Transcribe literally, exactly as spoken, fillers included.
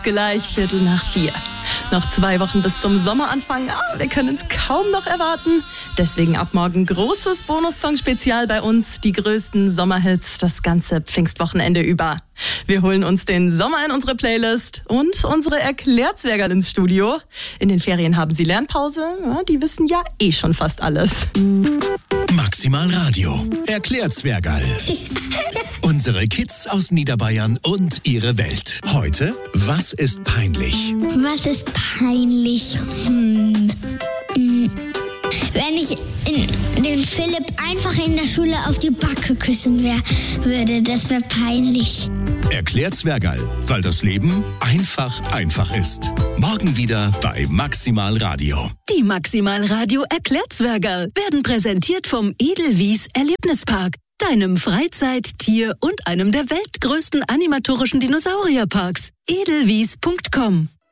gleich Viertel nach vier. Noch zwei Wochen bis zum Sommeranfang. Ah, wir können es kaum noch erwarten. Deswegen ab morgen großes Bonus-Song-Spezial bei uns. Die größten Sommerhits das ganze Pfingstwochenende über. Wir holen uns den Sommer in unsere Playlist und unsere Erklärzwergerl ins Studio. In den Ferien haben sie Lernpause. Ja, die wissen ja eh schon fast alles. Maximal Radio. Erklärzwergerl. Unsere Kids aus Niederbayern und ihre Welt. Heute, was ist peinlich? Was ist peinlich? Hm. Hm. Wenn ich in, den Philipp einfach in der Schule auf die Backe küssen wär, würde, das wäre peinlich. Erklärzwergerl, weil das Leben einfach einfach ist. Morgen wieder bei Maximal Radio. Die Maximal Radio Erklärzwergerl werden präsentiert vom Edelwies Erlebnispark. Deinem Freizeit-, Tier- und einem der weltgrößten animatorischen Dinosaurierparks. edelwies punkt com